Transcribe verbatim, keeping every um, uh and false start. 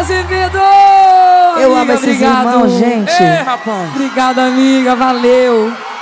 Azevedo! Eu Amiga, amo esses obrigado. irmãos, gente. É, rapaz. Obrigada, amiga. Valeu.